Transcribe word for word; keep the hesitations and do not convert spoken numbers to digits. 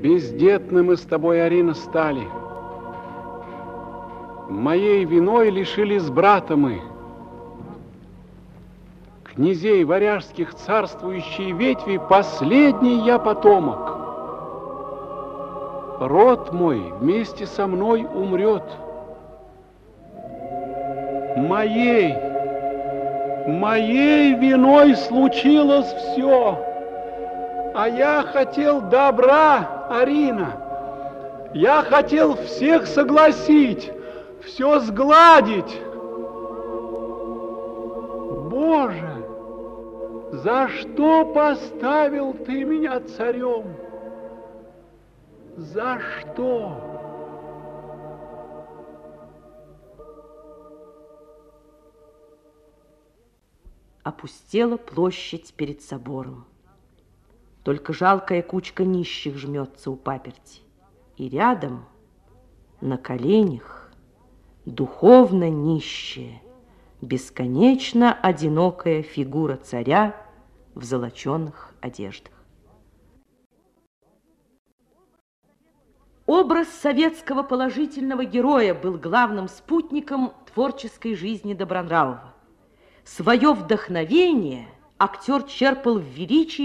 Бездетны мы с тобой, Арина, стали. Моей виной лишились брата мы. Князей варяжских царствующей ветви последний я потомок. Род мой вместе со мной умрет. Моей, моей виной случилось все. А я хотел добра, Арина. Я хотел всех согласить, все сгладить. Боже, за что поставил ты меня царем? За что? Опустела площадь перед собором. Только жалкая кучка нищих жмется у паперти. И рядом, на коленях, духовно нищая, бесконечно одинокая фигура царя в золоченых одеждах. Образ советского положительного героя был главным спутником творческой жизни Добронравова. Свое вдохновение актер черпал в величии